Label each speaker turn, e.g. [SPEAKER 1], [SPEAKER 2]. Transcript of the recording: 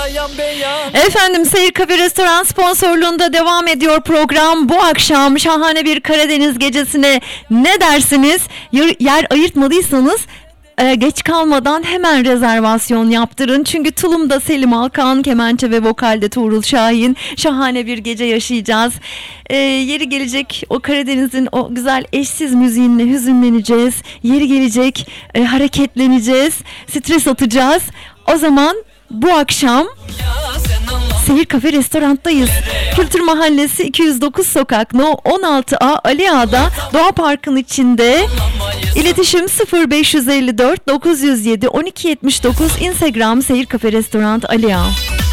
[SPEAKER 1] Efendim, Seyir Kafe Restoran sponsorluğunda devam ediyor program. Bu akşam şahane bir Karadeniz gecesine ne dersiniz? Yer ayırtmadıysanız geç kalmadan hemen rezervasyon yaptırın. Çünkü tulumda Selim Alkan, kemençe ve vokalde Tuğrul Şahin. Şahane bir gece yaşayacağız. Yeri gelecek o Karadeniz'in o güzel eşsiz müziğinle hüzünleneceğiz. Yeri gelecek hareketleneceğiz. Stres atacağız. O zaman bu akşam Seyir Kafe Restorant'tayız. Kültür Mahallesi 209 Sokak No 16A Ali Ağa'da, Doğa Park'ın içinde. İletişim 0554 907 1279. Instagram Seyir Kafe Restorant Ali Ağa.